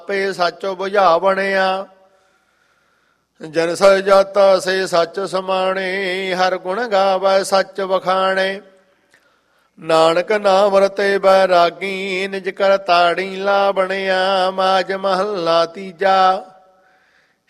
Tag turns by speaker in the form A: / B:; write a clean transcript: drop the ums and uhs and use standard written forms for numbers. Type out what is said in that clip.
A: ਆਪੇ ਸੱਚ ਬੁਝਾ ਬਣਿਆ। ਜਨ ਸਹਿ ਜਾਤਾ ਸੇ ਸੱਚ ਸਮਾਣੇ, ਹਰ ਗੁਣ ਗਾਵੈ ਸੱਚ ਵਖਾਣੇ। ਨਾਨਕ ਨਾਮ ਰਤੇ ਬੈਰਾਗੀ, ਨਿਜ ਕਰ ਤਾੜੀ ਲਾ ਬਣਿਆ। ਮਾਝ ਮਹੱਲਾ ਤੀਜਾ।